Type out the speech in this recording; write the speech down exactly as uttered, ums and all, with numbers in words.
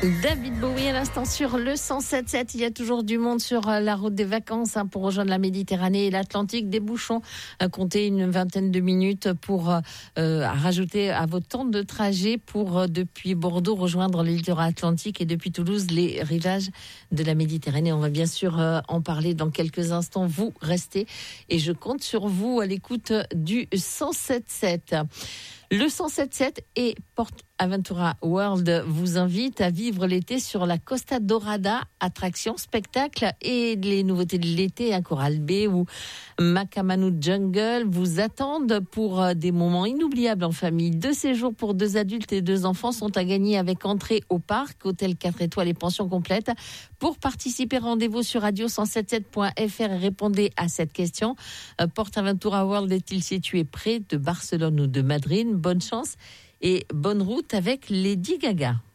David Bowie à l'instant sur le cent sept sept. Il y a toujours du monde sur la route des vacances hein, pour rejoindre la Méditerranée et l'Atlantique. Des bouchons, à compter une vingtaine de minutes pour euh, rajouter à votre temps de trajet pour euh, depuis Bordeaux rejoindre le littoral atlantique et depuis Toulouse les rivages de la Méditerranée. On va bien sûr euh, en parler dans quelques instants. Vous restez et je compte sur vous à l'écoute du cent sept sept. Le cent sept sept et PortAventura World vous invite à vivre l'été sur la Costa Dorada, attractions, spectacles et les nouveautés de l'été à Coral Bay ou Macamanu Jungle vous attendent pour des moments inoubliables en famille. Deux séjours pour deux adultes et deux enfants sont à gagner avec entrée au parc, hôtel quatre étoiles et pension complète. Pour participer, rendez-vous sur radio cent soixante-dix-sept point f r et répondez à cette question. PortAventura World est-il situé près de Barcelone ou de Madrid? Bonne chance et bonne route avec Lady Gaga.